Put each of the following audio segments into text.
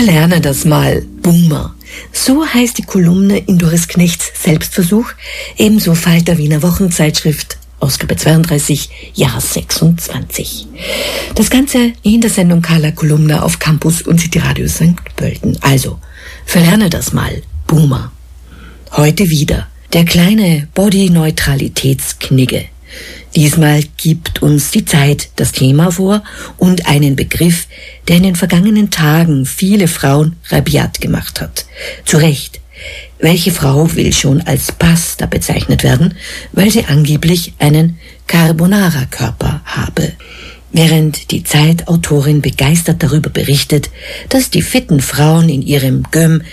Verlerne das mal, Boomer. So heißt die Kolumne in Doris Knechts Selbstversuch, ebenso Falter Wiener Wochenzeitschrift, Ausgabe 32, Jahr 26. Das Ganze in der Sendung Carla Kolumna auf Campus und City Radio St. Pölten. Also, verlerne das mal, Boomer. Heute wieder der kleine Body-Neutralitätsknigge. Diesmal gibt uns die Zeit das Thema vor und einen Begriff, der in den vergangenen Tagen viele Frauen rabiat gemacht hat. Zu Recht. Welche Frau will schon als Pasta bezeichnet werden, weil sie angeblich einen Carbonara-Körper habe? Während die Zeitautorin begeistert darüber berichtet, dass die fitten Frauen in ihrem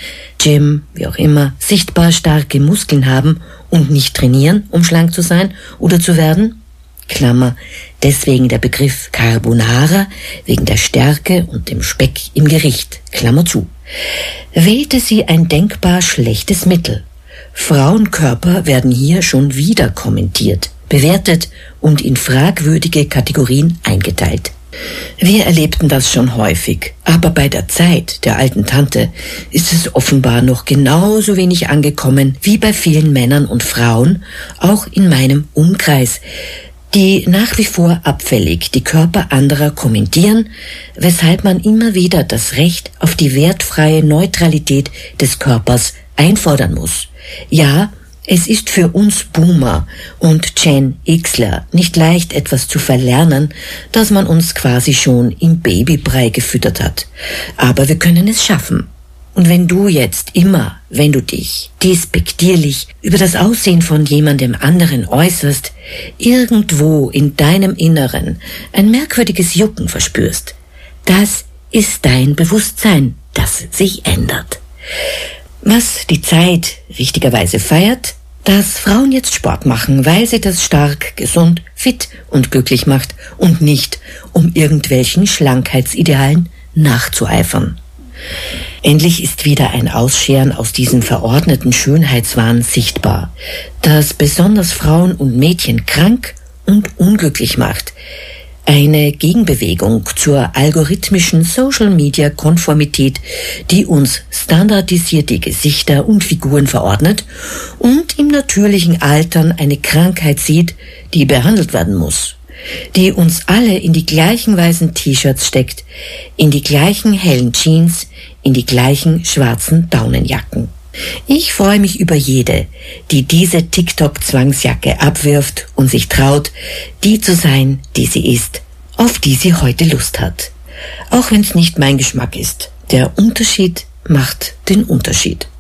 Gym, wie auch immer, sichtbar starke Muskeln haben und nicht trainieren, um schlank zu sein oder zu werden, Klammer, deswegen der Begriff Carbonara, wegen der Stärke und dem Speck im Gericht, Klammer zu, wählte sie ein denkbar schlechtes Mittel. Frauenkörper werden hier schon wieder kommentiert, bewertet und in fragwürdige Kategorien eingeteilt. Wir erlebten das schon häufig, aber bei der Zeit der alten Tante ist es offenbar noch genauso wenig angekommen wie bei vielen Männern und Frauen, auch in meinem Umkreis, die nach wie vor abfällig die Körper anderer kommentieren, weshalb man immer wieder das Recht auf die wertfreie Neutralität des Körpers einfordern muss. Ja, es ist für uns Boomer und Gen Xler nicht leicht, etwas zu verlernen, das man uns quasi schon im Babybrei gefüttert hat. Aber wir können es schaffen. Und wenn du jetzt immer, wenn du dich despektierlich über das Aussehen von jemandem anderen äußerst, irgendwo in deinem Inneren ein merkwürdiges Jucken verspürst, das ist dein Bewusstsein, das sich ändert. Was die Zeit richtigerweise feiert, dass Frauen jetzt Sport machen, weil sie das stark, gesund, fit und glücklich macht und nicht, um irgendwelchen Schlankheitsidealen nachzueifern. Endlich ist wieder ein Ausscheren aus diesem verordneten Schönheitswahn sichtbar, das besonders Frauen und Mädchen krank und unglücklich macht. Eine Gegenbewegung zur algorithmischen Social-Media-Konformität, die uns standardisierte Gesichter und Figuren verordnet und im natürlichen Altern eine Krankheit sieht, die behandelt werden muss, die uns alle in die gleichen weißen T-Shirts steckt, in die gleichen hellen Jeans, in die gleichen schwarzen Daunenjacken. Ich freue mich über jede, die diese TikTok-Zwangsjacke abwirft und sich traut, die zu sein, die sie ist, auf die sie heute Lust hat. Auch wenn es nicht mein Geschmack ist. Der Unterschied macht den Unterschied.